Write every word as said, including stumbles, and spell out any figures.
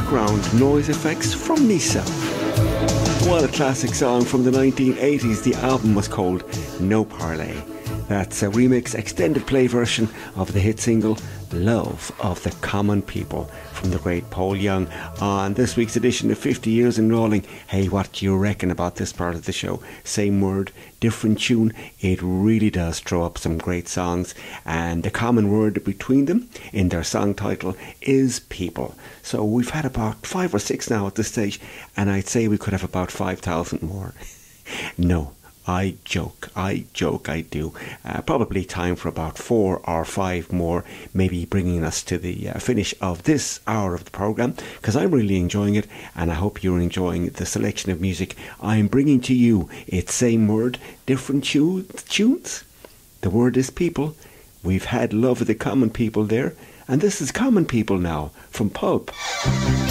background noise effects from Nisa. Well, a classic song from the nineteen eighties, the album was called No Parley. That's a remix extended play version of the hit single Love of the Common People from the great Paul Young on this week's edition of fifty years in Rolling. Hey, what do you reckon about this part of the show? Same word, different tune. It really does throw up some great songs, and the common word between them in their song title is people. So we've had about five or six now at this stage, and I'd say we could have about five thousand more. No, I joke, I joke, I do. Uh, probably time for about four or five more, maybe bringing us to the uh, finish of this hour of the programme, because I'm really enjoying it, and I hope you're enjoying the selection of music I'm bringing to you. It's same word, different tu- tunes. The word is people. We've had Love of the Common People there, and this is Common People now from Pulp.